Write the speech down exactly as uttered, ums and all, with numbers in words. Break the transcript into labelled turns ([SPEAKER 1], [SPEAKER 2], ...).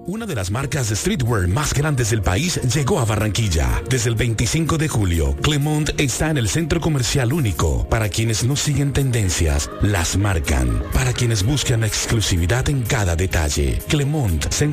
[SPEAKER 1] Una de las marcas de streetwear más grandes del país llegó a Barranquilla. Desde el veinticinco de julio, Clemont está en el centro comercial único. Para quienes no siguen tendencias, las marcan. Para quienes buscan exclusividad en cada detalle, Clemont